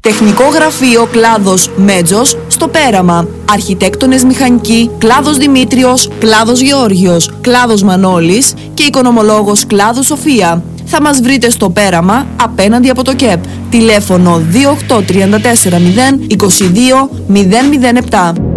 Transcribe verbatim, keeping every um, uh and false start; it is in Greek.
Τεχνικό γραφείο κλάδος Μέτζος στο Πέραμα. Αρχιτέκτονες μηχανικοί κλάδος Δημήτριος, κλάδος Γεώργιος, κλάδος Μανώλης και οικονομολόγος κλάδου Σοφία. Θα μας βρείτε στο Πέραμα απέναντι από το ΚΕΠ. Τηλέφωνο δύο οκτώ τρία τέσσερα μηδέν είκοσι δύο μηδέν μηδέν επτά.